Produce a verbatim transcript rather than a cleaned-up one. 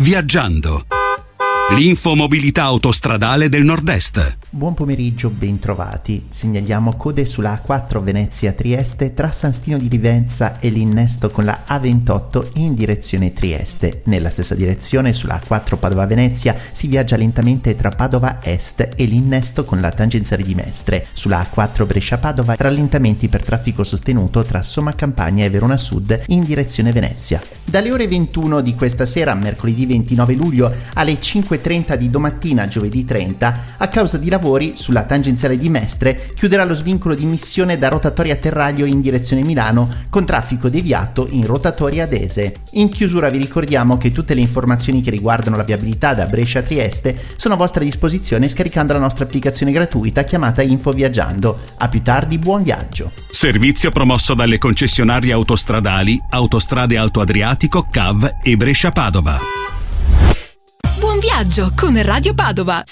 Viaggiando. L'infomobilità autostradale del Nord-Est. Buon pomeriggio, bentrovati. Segnaliamo code sulla A quattro Venezia-Trieste tra San Stino di Livenza e l'innesto con la A ventotto in direzione Trieste. Nella stessa direzione sulla A quattro Padova-Venezia si viaggia lentamente tra Padova Est e l'innesto con la tangenziale di Mestre. Sulla A quattro Brescia-Padova rallentamenti per traffico sostenuto tra Somma Campagna e Verona Sud in direzione Venezia. Dalle ore ventuno di questa sera, mercoledì ventinove luglio, alle cinque e trenta di domattina, giovedì trenta, a causa di lavori sulla tangenziale di Mestre, chiuderà lo svincolo di missione da rotatoria Terraglio in direzione Milano, con traffico deviato in rotatoria Adese. In chiusura vi ricordiamo che tutte le informazioni che riguardano la viabilità da Brescia a Trieste sono a vostra disposizione scaricando la nostra applicazione gratuita chiamata Info Viaggiando. A più tardi, buon viaggio! Servizio promosso dalle concessionarie autostradali Autostrade Alto Adriatico, C A V e Brescia Padova. Buon viaggio con Radio Padova.